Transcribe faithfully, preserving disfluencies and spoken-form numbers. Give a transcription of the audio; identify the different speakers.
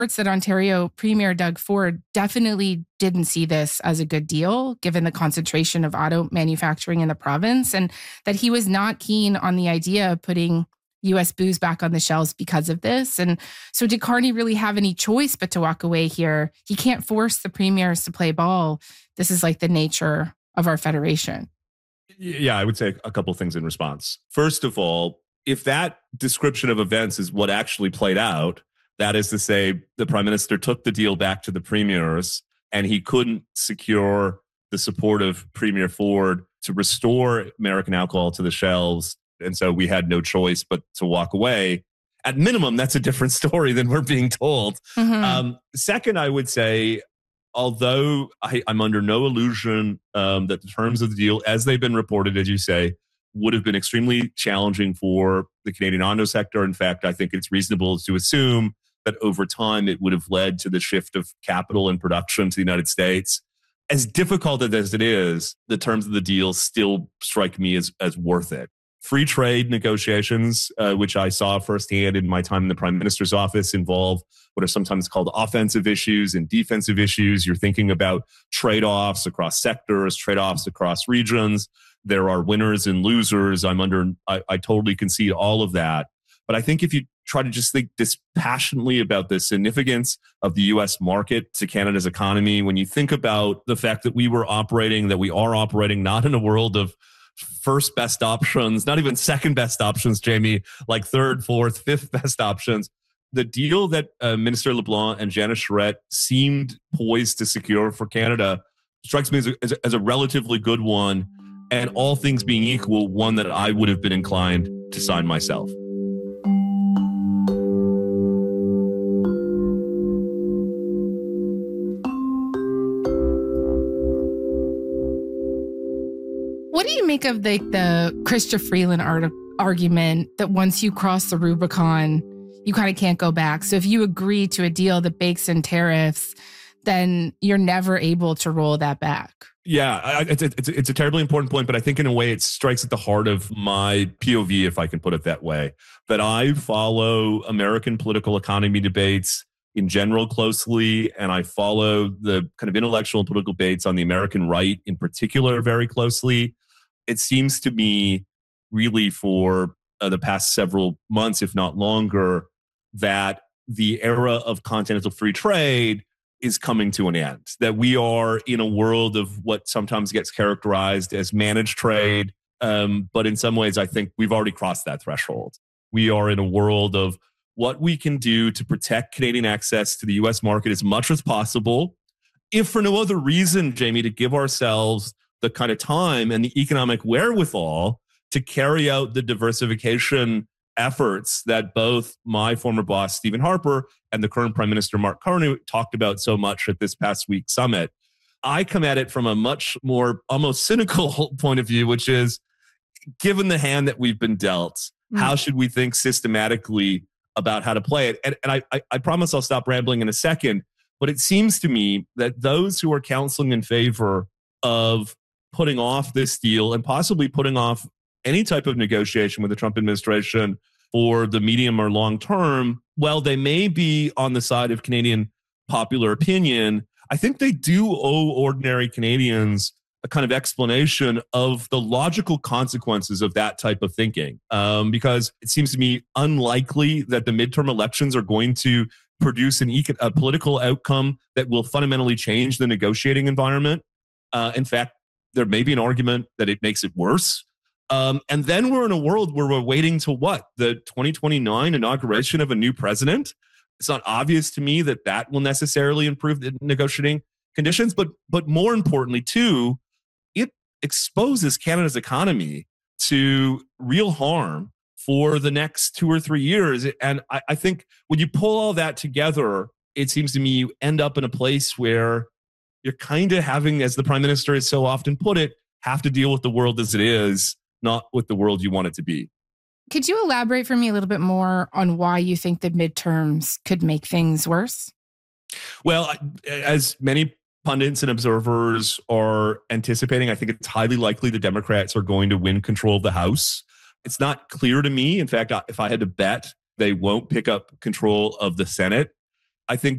Speaker 1: reports that Ontario Premier Doug Ford definitely didn't see this as a good deal, given the concentration of auto manufacturing in the province, and that he was not keen on the idea of putting U S booze back on the shelves because of this. And so did Carney really have any choice but to walk away here? He can't force the premiers to play ball. This is like the nature of our federation.
Speaker 2: Yeah, I would say a couple things in response. First of all, if that description of events is what actually played out, that is to say, the prime minister took the deal back to the premiers and he couldn't secure the support of Premier Ford to restore American alcohol to the shelves. And so we had no choice but to walk away. At minimum, that's a different story than we're being told. Mm-hmm. Um, second, I would say, although I, I'm under no illusion um, that the terms of the deal, as they've been reported, as you say, would have been extremely challenging for the Canadian auto sector. In fact, I think it's reasonable to assume that over time it would have led to the shift of capital and production to the United States. As difficult as it is, the terms of the deal still strike me as, as worth it. Free trade negotiations, uh, which I saw firsthand in my time in the Prime Minister's office, involve what are sometimes called offensive issues and defensive issues. You're thinking about trade-offs across sectors, trade-offs across regions. There are winners and losers. I'm under, I, I totally concede all of that. But I think if you try to just think dispassionately about the significance of the U S market to Canada's economy, when you think about the fact that we were operating, that we are operating not in a world of first best options, not even second best options, Jamie, like third, fourth, fifth best options. The deal that uh, Minister LeBlanc and Janice Charette seemed poised to secure for Canada strikes me as a, as a, as a relatively good one. And all things being equal, one that I would have been inclined to sign myself.
Speaker 1: What do you make of the, the Chrystia Freeland art, argument that once you cross the Rubicon, you kind of can't go back? So if you agree to a deal that bakes in tariffs, then you're never able to roll that back.
Speaker 2: Yeah, it's a, it's, a, it's a terribly important point, but I think in a way it strikes at the heart of my P O V, if I can put it that way, that I follow American political economy debates in general closely, and I follow the kind of intellectual and political debates on the American right in particular very closely. It seems to me really for uh, the past several months, if not longer, that the era of continental free trade is coming to an end, that we are in a world of what sometimes gets characterized as managed trade. Um, but in some ways, I think we've already crossed that threshold. We are in a world of what we can do to protect Canadian access to the U S market as much as possible, if for no other reason, Jamie, to give ourselves the kind of time and the economic wherewithal to carry out the diversification efforts that both my former boss, Stephen Harper, and the current Prime Minister, Mark Carney, talked about so much at this past week's summit. I come at it from a much more almost cynical point of view, which is, given the hand that we've been dealt, mm. how should we think systematically about how to play it? And, and I, I, I promise I'll stop rambling in a second, but it seems to me that those who are counseling in favor of putting off this deal and possibly putting off any type of negotiation with the Trump administration for the medium or long term, well, they may be on the side of Canadian popular opinion. I think they do owe ordinary Canadians a kind of explanation of the logical consequences of that type of thinking, um, because it seems to me unlikely that the midterm elections are going to produce an eco- a political outcome that will fundamentally change the negotiating environment. Uh, in fact, there may be an argument that it makes it worse. Um, and then we're in a world where we're waiting to what? The twenty twenty-nine inauguration of a new president? It's not obvious to me that that will necessarily improve the negotiating conditions. But, but more importantly, too, it exposes Canada's economy to real harm for the next two or three years. And I, I think when you pull all that together, it seems to me you end up in a place where you're kind of having, as the Prime Minister has so often put it, have to deal with the world as it is, not with the world you want it to be.
Speaker 1: Could you elaborate for me a little bit more on why you think the midterms could make things worse?
Speaker 2: Well, as many pundits and observers are anticipating, I think it's highly likely the Democrats are going to win control of the House. It's not clear to me. In fact, if I had to bet, they won't pick up control of the Senate. I think